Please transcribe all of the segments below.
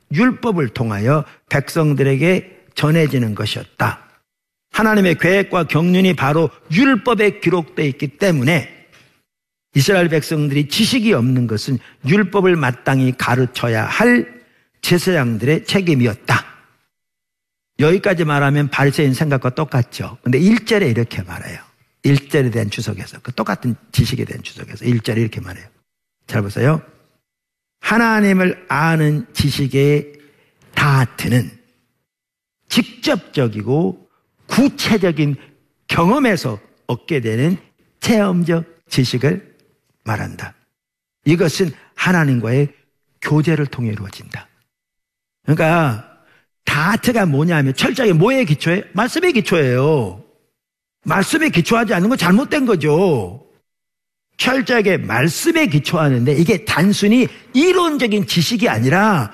율법을 통하여 백성들에게 전해지는 것이었다. 하나님의 계획과 경륜이 바로 율법에 기록되어 있기 때문에 이스라엘 백성들이 지식이 없는 것은 율법을 마땅히 가르쳐야 할 제사장들의 책임이었다. 여기까지 말하면 바리새인 생각과 똑같죠. 근데 1절에 이렇게 말해요. 1절에 대한 주석에서, 그 똑같은 지식에 대한 주석에서 1절에 이렇게 말해요. 잘 보세요. 하나님을 아는 지식의 다트는 직접적이고 구체적인 경험에서 얻게 되는 체험적 지식을 말한다. 이것은 하나님과의 교제를 통해 이루어진다. 그러니까 다트가 뭐냐면 철저하게 뭐에 기초해? 말씀에 기초해요. 말씀에 기초하지 않는 건 잘못된 거죠. 철저하게 말씀에 기초하는데 이게 단순히 이론적인 지식이 아니라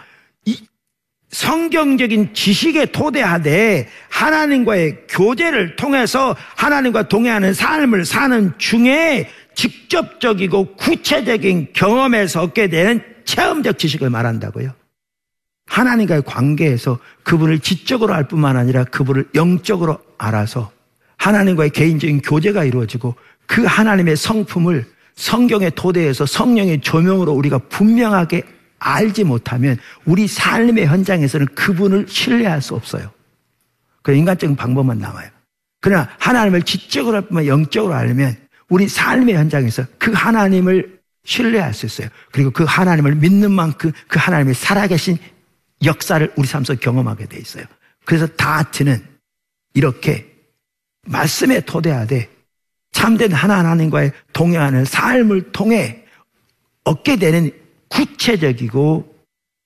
성경적인 지식에 토대하되 하나님과의 교제를 통해서 하나님과 동행하는 삶을 사는 중에 직접적이고 구체적인 경험에서 얻게 되는 체험적 지식을 말한다고요. 하나님과의 관계에서 그분을 지적으로 알 뿐만 아니라 그분을 영적으로 알아서 하나님과의 개인적인 교제가 이루어지고 그 하나님의 성품을 성경의 토대에서 성령의 조명으로 우리가 분명하게 알지 못하면 우리 삶의 현장에서는 그분을 신뢰할 수 없어요. 그래서 인간적인 방법만 남아요. 그러나 하나님을 지적으로 할 뿐만 영적으로 알면 우리 삶의 현장에서 그 하나님을 신뢰할 수 있어요. 그리고 그 하나님을 믿는 만큼 그 하나님의 살아계신 역사를 우리 삶 속에 경험하게 돼 있어요. 그래서 다트는 이렇게 말씀에 토대하되 참된 하나님과의 동행하는 삶을 통해 얻게 되는 구체적이고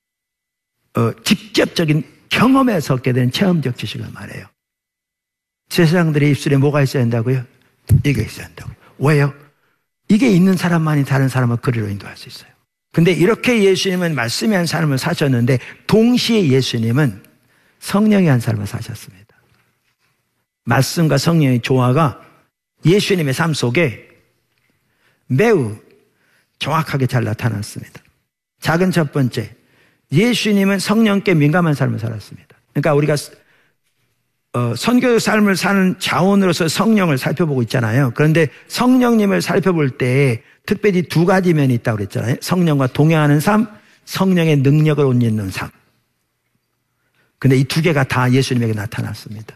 직접적인 경험에서 얻게 되는 체험적 지식을 말해요. 제사장들의 입술에 뭐가 있어야 한다고요? 이게 있어야 한다고요. 왜요? 이게 있는 사람만이 다른 사람을 그리로 인도할 수 있어요. 근데 이렇게 예수님은 말씀이 한 삶을 사셨는데 동시에 예수님은 성령이 한 삶을 사셨습니다. 말씀과 성령의 조화가 예수님의 삶 속에 매우 정확하게 잘 나타났습니다. 작은 첫 번째, 예수님은 성령께 민감한 삶을 살았습니다. 그러니까 우리가 선교의 삶을 사는 자원으로서 성령을 살펴보고 있잖아요. 그런데 성령님을 살펴볼 때 특별히 두 가지 면이 있다고 그랬잖아요. 성령과 동행하는 삶, 성령의 능력을 옷 입는 삶. 근데 이 두 개가 다 예수님에게 나타났습니다.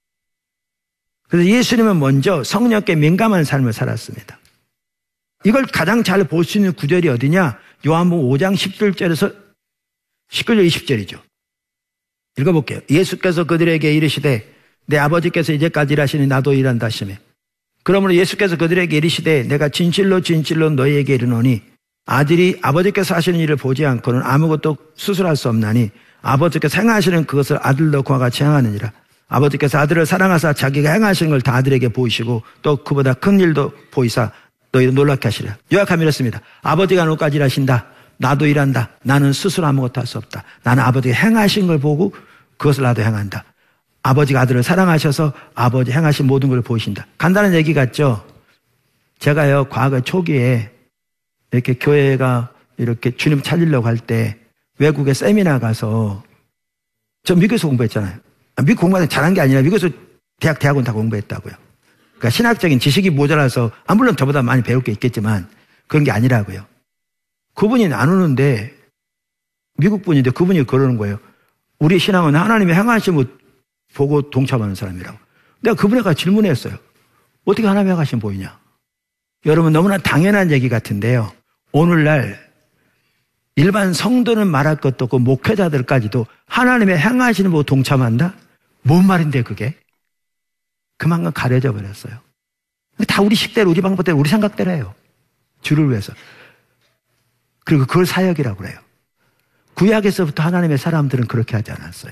그래서 예수님은 먼저 성령께 민감한 삶을 살았습니다. 이걸 가장 잘 볼 수 있는 구절이 어디냐? 요한복음 5장 17절에서 19절 20절이죠. 읽어볼게요. 예수께서 그들에게 이르시되 내 아버지께서 이제까지 일하시니 나도 일한다 하시매 그러므로 예수께서 그들에게 이르시되 내가 진실로 진실로 너희에게 이르노니 아들이 아버지께서 하시는 일을 보지 않고는 아무것도 스스로 할 수 없나니 아버지께서 행하시는 그것을 아들도 그와 같이 행하느니라. 아버지께서 아들을 사랑하사 자기가 행하시는 걸 다 아들에게 보이시고 또 그보다 큰 일도 보이사 너희도 놀랍게 하시리라. 요약하면 이렇습니다. 아버지가 누구까지 일하신다. 나도 일한다. 나는 스스로 아무것도 할 수 없다. 나는 아버지가 행하신 걸 보고 그것을 나도 행한다. 아버지가 아들을 사랑하셔서 아버지 행하신 모든 걸 보이신다. 간단한 얘기 같죠? 제가요, 과거 초기에 이렇게 교회가 이렇게 주님 찾으려고 할 때 외국에 세미나 가서 저 미국에서 공부했잖아요. 미국 공부하는 잘한 게 아니라 미국에서 대학원 다 공부했다고요. 그러니까 신학적인 지식이 모자라서 물론 저보다 많이 배울 게 있겠지만 그런 게 아니라고요. 그분이 나누는데 미국 분인데 그분이 그러는 거예요. 우리 신앙은 하나님의 행하심을 보고 동참하는 사람이라고. 내가 그분에게 질문했어요. 어떻게 하나님의 행하심 보이냐? 여러분 너무나 당연한 얘기 같은데요. 오늘날 일반 성도는 말할 것도 없고 목회자들까지도 하나님의 행하시는 보고 동참한다? 뭔 말인데 그게? 그만큼 가려져 버렸어요. 다 우리 식대로 우리 방법대로 우리 생각대로 해요. 주를 위해서. 그리고 그걸 사역이라고 그래요. 구약에서부터 하나님의 사람들은 그렇게 하지 않았어요.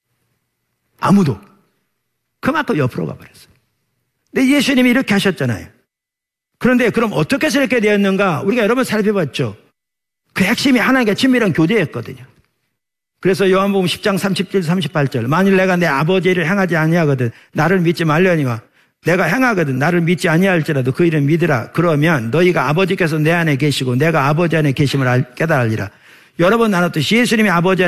아무도. 그만큼 옆으로 가버렸어요. 근데 예수님이 이렇게 하셨잖아요. 그런데 그럼 어떻게 해서 이렇게 되었는가? 우리가 여러 번 살펴봤죠. 그 핵심이 하나님과 친밀한 교제였거든요. 그래서 요한복음 10장 37, 38절 만일 내가 내 아버지를 행하지 아니하거든 나를 믿지 말려니와 내가 행하거든 나를 믿지 아니할지라도 그 일은 믿으라. 그러면 너희가 아버지께서 내 안에 계시고 내가 아버지 안에 계심을 깨달으리라. 여러 번 나눴듯이 예수님이 아버지